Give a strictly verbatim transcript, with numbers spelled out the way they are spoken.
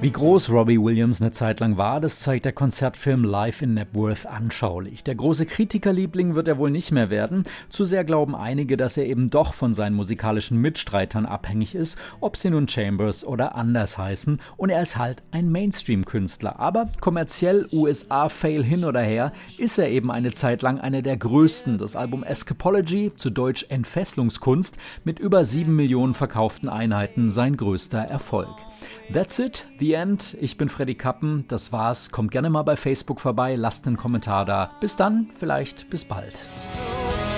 Wie groß Robbie Williams eine Zeit lang war, das zeigt der Konzertfilm Live in Knebworth anschaulich. Der große Kritikerliebling wird er wohl nicht mehr werden. Zu sehr glauben einige, dass er eben doch von seinen musikalischen Mitstreitern abhängig ist, ob sie nun Chambers oder anders heißen. Und er ist halt ein Mainstream-Künstler. Aber kommerziell U S A-Fail hin oder her, ist er eben eine Zeit lang einer der größten. Das Album Escapology, zu Deutsch Entfesselungskunst, mit über sieben Millionen verkauften Einheiten sein größter Erfolg. That's it, the end. Ich bin Freddy Kappen, das war's. Kommt gerne mal bei Facebook vorbei, lasst einen Kommentar da. Bis dann, vielleicht bis bald.